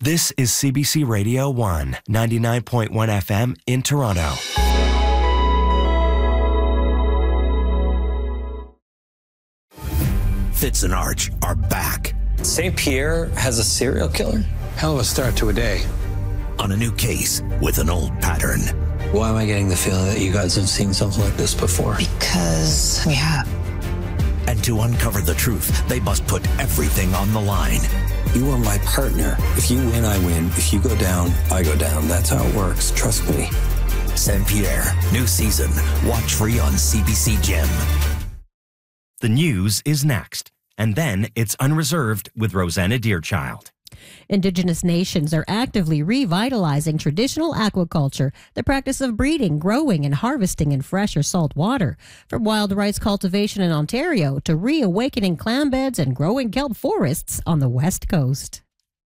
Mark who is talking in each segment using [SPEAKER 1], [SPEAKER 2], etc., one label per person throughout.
[SPEAKER 1] This is CBC Radio 1, 99.1 FM in Toronto.
[SPEAKER 2] Fitz and Arch are back.
[SPEAKER 3] St. Pierre has a serial killer? Hell of a start to a day.
[SPEAKER 2] On a new case with an old pattern.
[SPEAKER 3] Why am I getting the feeling that you guys have seen something like this before?
[SPEAKER 4] Because we have.
[SPEAKER 2] And to uncover the truth, they must put everything on the line.
[SPEAKER 3] You are my partner. If you win, I win. If you go down, I go down. That's how it works. Trust me.
[SPEAKER 2] St. Pierre, new season. Watch free on CBC Gem.
[SPEAKER 1] The news is next, and then it's Unreserved with Rosanna Deerchild.
[SPEAKER 5] Indigenous nations are actively revitalizing traditional aquaculture, the practice of breeding, growing, and harvesting in fresh or salt water. From wild rice cultivation in Ontario to reawakening clam beds and growing kelp forests on the West Coast.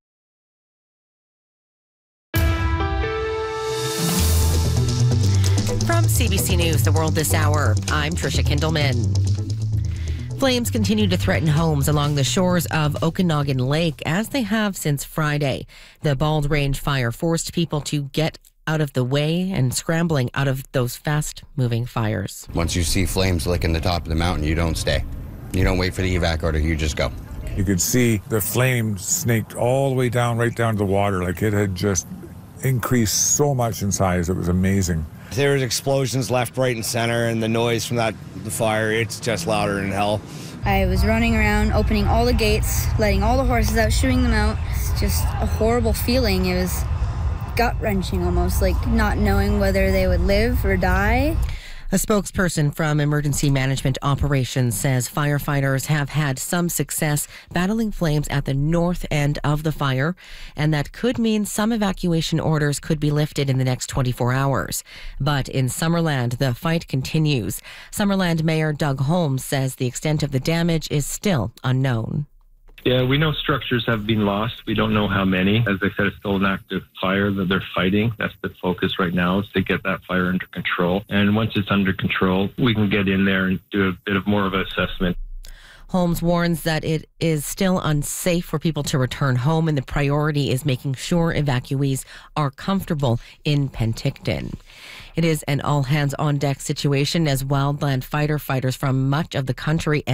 [SPEAKER 6] From CBC News, The World This Hour, I'm Trisha Kindelman. Flames continue to threaten homes along the shores of Okanagan Lake as they have since Friday. The Bald Range fire forced people to get out of the way and scrambling out of those fast-moving fires.
[SPEAKER 7] Once you see flames licking the top of the mountain, you don't stay. You don't wait for the evac order, you just go.
[SPEAKER 8] You could see the flame snaked all the way down, right down to the water. Like it had just increased so much in size. It was amazing.
[SPEAKER 9] There was explosions left, right, and center, and the noise from the fire, it's just louder than hell.
[SPEAKER 10] I was running around, opening all the gates, letting all the horses out, shooing them out. It's just a horrible feeling. It was gut-wrenching almost, like not knowing whether they would live or die.
[SPEAKER 6] A spokesperson from Emergency Management Operations says firefighters have had some success battling flames at the north end of the fire, and that could mean some evacuation orders could be lifted in the next 24 hours. But in Summerland, the fight continues. Summerland Mayor Doug Holmes says the extent of the damage is still unknown.
[SPEAKER 11] Yeah, we know structures have been lost. We don't know how many. As I said, it's still an active fire that they're fighting. That's the focus right now, is to get that fire under control. And once it's under control, we can get in there and do a bit of more of an assessment.
[SPEAKER 6] Holmes warns that it is still unsafe for people to return home, and the priority is making sure evacuees are comfortable in Penticton. It is an all-hands-on-deck situation as wildland fighters from much of the country